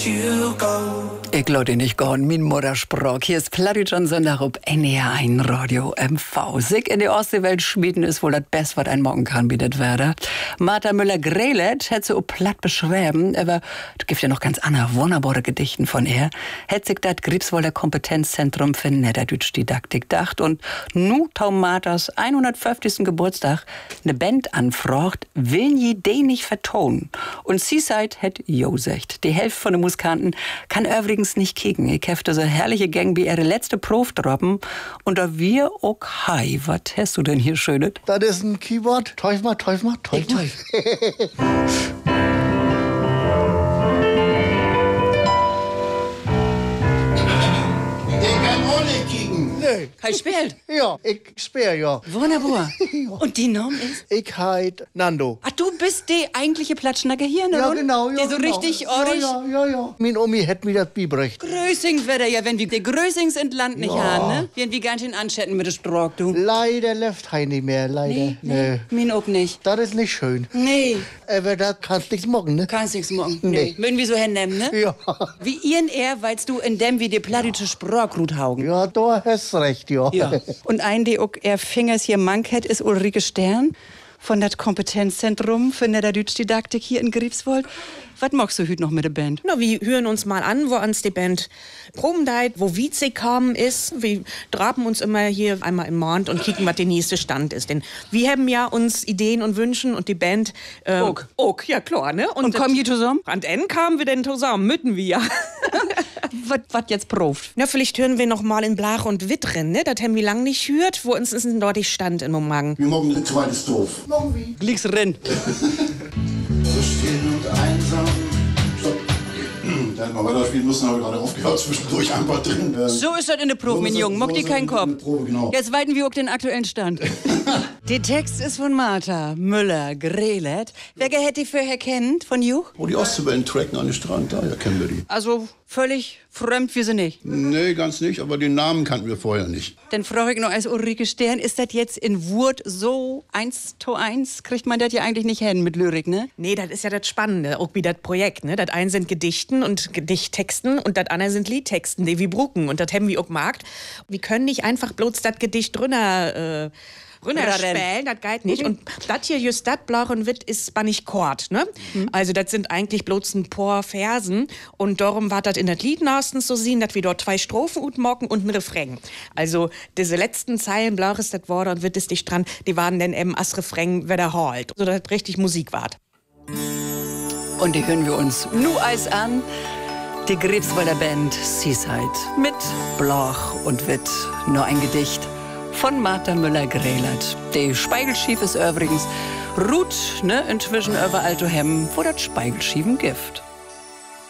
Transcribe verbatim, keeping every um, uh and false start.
you go. Ich lade nicht gern, mein Muttersprach. Hier ist Plattdeutsch am Sonntag auf N E R eins Radio M V. Sich in die Ostseewelt schmieden ist wohl das Beste, was ein morgen kann, bietet werde. Martha Müller-Grelet hätte sie auch platt beschreiben, aber es gibt ja noch ganz andere wunderbare Gedichten von ihr. Hätte sich das Griebswolder Kompetenzzentrum für Niederdeutsch Didaktik gedacht und nu tau Marthas hundertfünfzigsten Geburtstag eine Band anfragt, will je den nicht vertonen. Und Seaside hätt jo secht. Die Hälfte von den Musikanten kann übrigens nicht kicken. Ich hefte so herrliche Gang wie ihre letzte Prof droppen. Und da wir auch hi. Was hast du denn hier Schönes? Das ist ein Keyboard. Teuf mal, teuf mal, teuf mal. Nee. Hij spielt? Ja, ich spiel, ja. Wunderbar. Ja. Und die Name ist? Ich heit Nando. Ach, du bist der eigentliche Platschnacker hier, ne? Ja, genau, ja. Der so genau. richtig ja, ordentlich. ja, ja, ja. Mein Omi hätt mir das bibrecht. Größing wird er ja, wenn wir die Größings in Land nicht Ja. haben, ne? Werden wir ganz schön anschätzen mit der Stroh, du. Leider läuft hei nicht mehr, leider. Nee, nee, mein auch nicht. Das ist nicht schön. Nee, Aber das kannst nichts machen, ne? kannst nix morgen. Nee. Nee. Würden wir so hinnehmen, ne? Ja. Wie ihren er, weilst du in dem wie die plattdeutsche Sprachgut haugen. Ja, da hast recht, ja. Ja. Und ein, die auch er Fingers hier manket, ist Ulrike Stern von das Kompetenzzentrum für Niederdeutsch Didaktik hier in Griebswold. Was magst du heute noch mit der Band? Na, wir hören uns mal an, wo uns die Band proben deit, wo Wietze kamen ist. Wir drapen uns immer hier einmal im Monat und kicken, was der nächste Stand ist. Denn wir haben ja uns Ideen und Wünschen und die Band äh, Ook. ook, ja klar, ne? Und kommen die zusammen? An Ende kamen wir denn zusammen, mütten wir ja. Was jetzt proft? Na, vielleicht hören wir noch mal in Blach und Wittren, ne? Das haben wir lang nicht gehört, wo uns ist ein dort Stand im Moment. Wir morgen ein zweites Dorf. Morgen wie? Lieg's rin. So still und einsam. Stopp. Okay. Da hätten wir weiterspielen müssen, habe ich gerade aufgehört, zwischendurch einfach drin. Ähm, So ist das in der Probe, so mein ist Junge. das- Mock so dir ist keinen das in Kopf. der Probe, genau. Jetzt weiten wir auch den aktuellen Stand. Der Text ist von Martha Müller-Grelet. Wer hätte die vorher kennt von Juch? Oh, die Ostseewellen tracken an den Strand, daher kennen wir die. Also völlig fremd wir sie nicht. Nee, ganz nicht, aber den Namen kannten wir vorher nicht. Dann frage ich noch als Ulrike Stern, ist das jetzt in Wurt so eins zu eins? Kriegt man das ja eigentlich nicht hin mit Lyrik, ne? Nee, das ist ja das Spannende, auch wie das Projekt, ne? Das eine sind Gedichten und Gedichttexten und das andere sind Liedtexten, die wir brucken. Und das haben wir auch gemacht. Wir können nicht einfach bloß das Gedicht drunter, äh, runterspielen, das geht nicht. Und das hier, just das, Blach und Witt, ist nicht Chord, ne? Also das sind eigentlich bloß ein paar Versen. Und darum war das in das Lied meistens so sehen, dass wir dort zwei Strophen utmocken und ein Refrain. Also diese letzten Zeilen, Blach ist das Wort und Witt ist dich dran, die waren dann eben als Refrain wiederholt. So dass das richtig Musik war. Und die hören wir uns nu Eis an. Die Griebswalder Band Seaside mit Blach und Witt. Nur ein Gedicht von Martha Müller-Grelet. Die Speigelschief ist übrigens Ruth, ne, inzwischen überall zu hemmen, wo das Speigelschiefen Gift.